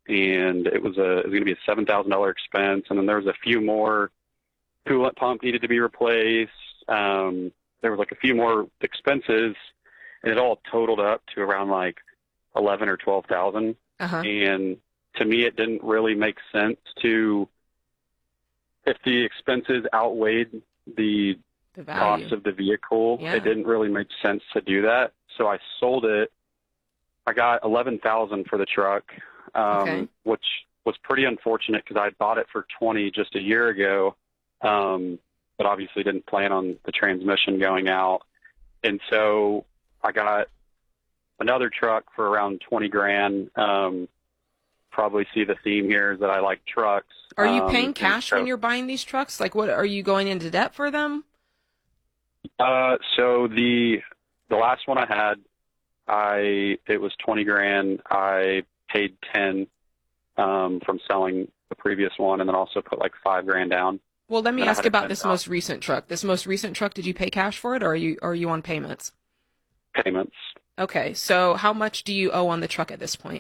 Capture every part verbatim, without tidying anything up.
and it was a it was going to be a seven thousand dollar expense, and then there was a few more. Coolant pump needed to be replaced. Um, there was like a few more expenses, and it all totaled up to around like eleven or twelve thousand. Uh-huh. And to me, it didn't really make sense to, if the expenses outweighed the, The cost of the vehicle, Yeah. it didn't really make sense to do that. So I sold it. I got eleven thousand for the truck, um, Okay. which was pretty unfortunate because I bought it for twenty just a year ago. Um, but obviously didn't plan on the transmission going out. And so I got another truck for around twenty grand. Um, probably see the theme here is that I like trucks. Are you Um, paying and cash so- when you're buying these trucks? Like, what are you going into debt for them? Uh, so the, the last one I had, I, it was twenty grand. I paid ten, um, from selling the previous one, and then also put like five grand down. Well, let me And I ask had a about this ten most recent truck. This most recent truck, did you pay cash for it, or are you are you on payments? Payments. Okay, so how much do you owe on the truck at this point?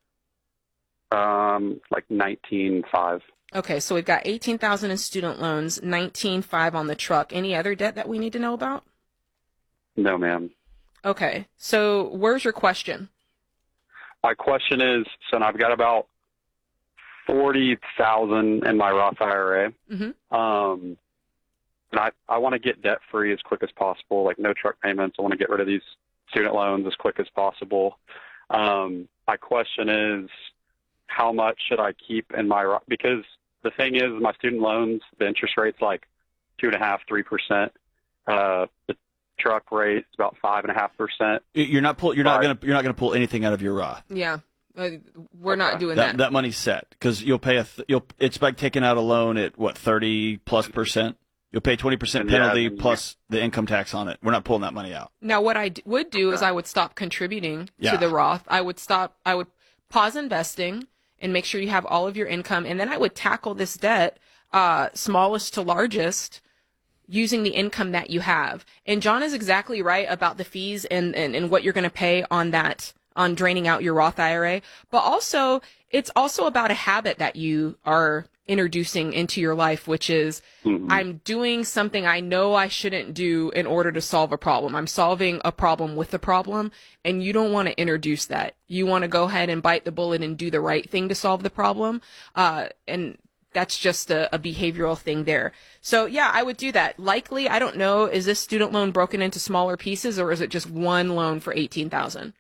Um, like nineteen five. Okay, so we've got eighteen thousand in student loans, nineteen five on the truck. Any other debt that we need to know about? No, ma'am. Okay, so where's your question? My question is, so I've got about forty thousand in my Roth I R A. Mm-hmm. Um, and I, I want to get debt free as quick as possible, like no truck payments. I want to get rid of these student loans as quick as possible. Um, my question is, how much should I keep in my Roth? Because the thing is, my student loans, the interest rate's like two and a half, three percent. Uh, the truck rate is about five and a half percent. You're not pull. You're not Right. gonna. You're not gonna pull anything out of your Roth. Yeah, uh, we're not Okay. doing That that. that money's set because you'll pay a. Th- you'll. It's like taking out a loan at what thirty plus percent. You'll pay twenty percent Yeah, penalty yeah. plus the income tax on it. We're not pulling that money out. Now, what I d- would do is I would stop contributing Yeah. to the Roth. I would stop. I would pause investing and make sure you have all of your income, and then I would tackle this debt, uh, smallest to largest, using the income that you have. And John is exactly right about the fees and, and, and what you're going to pay on that, on draining out your Roth I R A. But also, it's also about a habit that you are introducing into your life, which is Mhm. I'm doing something I know I shouldn't do in order to solve a problem. I'm solving a problem with the problem, and you don't want to introduce that. You want to go ahead and bite the bullet and do the right thing to solve the problem. Uh, and that's just a, a behavioral thing there. So yeah, I would do that. Likely, I don't know, is this student loan broken into smaller pieces, or is it just one loan for eighteen thousand?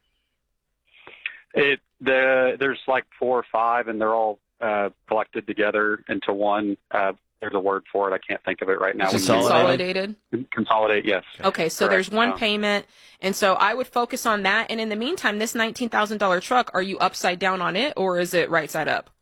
It the there's like four or five, and they're all uh, collected together into one. Uh, there's a word for it. I can't think of it right now. Consolidated? Consolidate, yes. Okay, so Correct. there's one Um, payment, and so I would focus on that. And in the meantime, this nineteen thousand dollars truck, are you upside down on it, or is it right side up?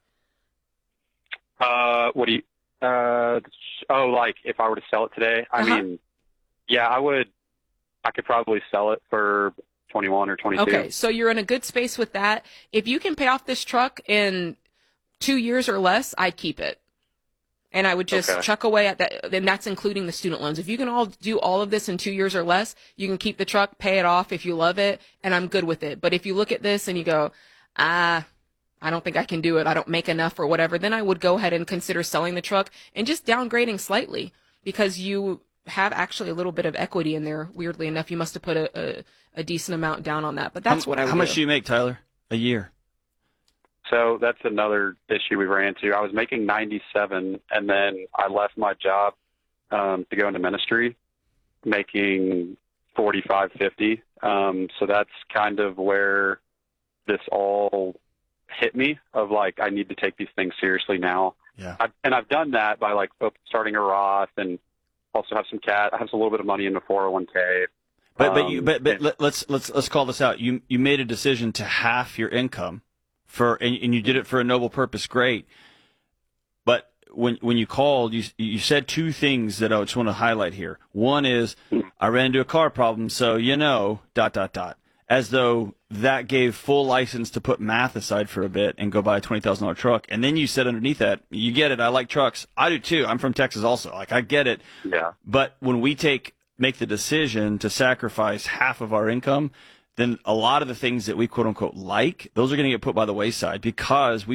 Uh, what do you? Uh, oh, like if I were to sell it today, I Uh-huh. mean, yeah, I would. I could probably sell it for twenty-one or twenty-two. Okay, so you're in a good space with that. If you can pay off this truck in two years or less, I'd keep it. And I would just Okay. chuck away at that, and that's including the student loans. If you can all do all of this in two years or less, you can keep the truck, pay it off if you love it, and I'm good with it. But if you look at this and you go, ah, I don't think I can do it, I don't make enough or whatever, then I would go ahead and consider selling the truck and just downgrading slightly, because you have actually a little bit of equity in there. Weirdly enough, you must have put a, a, a decent amount down on that. But that's how, what I would How much do. do you make, Tyler, a year? So that's another issue we ran into. I was making ninety-seven, and then I left my job um, to go into ministry, making forty-five, fifty. Um, so that's kind of where this all hit me of like, I need to take these things seriously now. Yeah. I, and I've done that by like starting a Roth, and also have some cat. I have a little bit of money in the four oh one k. But but you Um, but, but and- let, let's let's let's call this out. You you made a decision to half your income for and, and you did it for a noble purpose. Great. But when when you called, you you said two things that I just want to highlight here. One is I ran into a car problem, so you know dot dot dot. As though that gave full license to put math aside for a bit and go buy a twenty thousand dollar truck. And then you said underneath that, you get it. I like trucks. I do too. I'm from Texas also. Like I get it. Yeah. But when we take make the decision to sacrifice half of our income, then a lot of the things that we quote unquote like, those are going to get put by the wayside because we